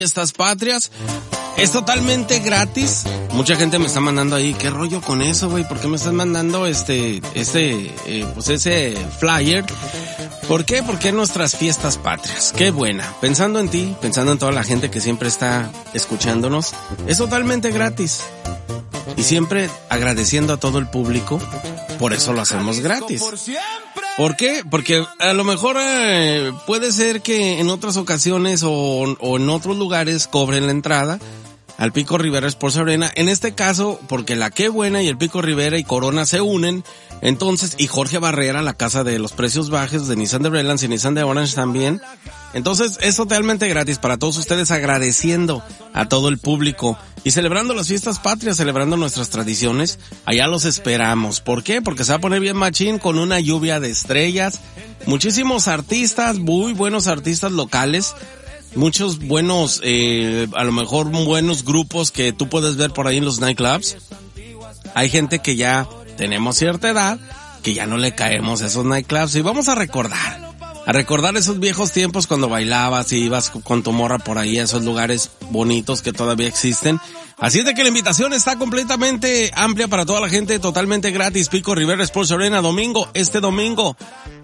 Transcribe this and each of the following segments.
Fiestas Patrias. Es totalmente gratis. Mucha gente me está mandando ahí, ¿qué rollo con eso, güey? ¿Por qué me estás mandando ese flyer? ¿Por qué? Porque nuestras fiestas patrias. Qué buena. Pensando en ti, pensando en toda la gente que siempre está escuchándonos, es totalmente gratis. Y siempre agradeciendo a todo el público, por eso lo hacemos gratis. ¿Por qué? Porque a lo mejor puede ser que en otras ocasiones o en otros lugares cobren la entrada al Pico Rivera Sports Arena. En este caso, porque la Qué Buena y el Pico Rivera y Corona se unen, entonces, y Jorge Barrera, la casa de los precios bajos de Nissan de Redlands y Nissan de Orange también. Entonces, es totalmente gratis para todos ustedes, agradeciendo a todo el público y celebrando las fiestas patrias, celebrando nuestras tradiciones. Allá los esperamos. ¿Por qué? Porque se va a poner bien machín con una lluvia de estrellas. Muchísimos artistas, muy buenos artistas locales. Muchos buenos, a lo mejor buenos grupos que tú puedes ver por ahí en los nightclubs. Hay gente que ya tenemos cierta edad, que ya no le caemos a esos nightclubs y vamos a recordar esos viejos tiempos cuando bailabas y ibas con tu morra por ahí a esos lugares bonitos que todavía existen. Así es de que la invitación está completamente amplia para toda la gente, totalmente gratis. Pico Rivera Sports Arena, este domingo.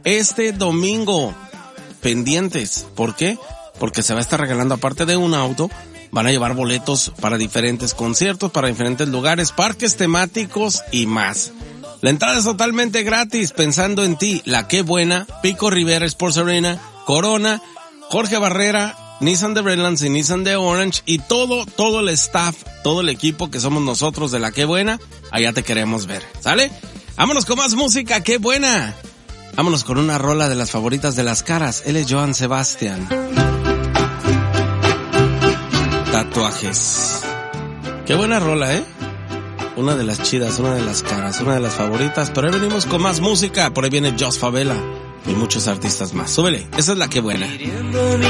Pendientes. ¿Por qué? Porque se va a estar regalando, aparte de un auto, van a llevar boletos para diferentes conciertos, para diferentes lugares, parques temáticos y más. La entrada es totalmente gratis, pensando en ti. La Qué Buena, Pico Rivera Sports Arena, Corona, Jorge Barrera, Nissan de Redlands y Nissan de Orange y todo el staff, todo el equipo que somos nosotros de La Qué Buena, allá te queremos ver, ¿sale? Vámonos con más música, Qué Buena. Vámonos con una rola de las favoritas de las caras. Él es Joan Sebastián. Tatuajes. Qué buena rola, ¿eh? Una de las chidas, una de las caras, una de las favoritas. Pero ahí venimos con más música. Por ahí viene Jos Favela y muchos artistas más. Súbele, esa es La Qué Buena.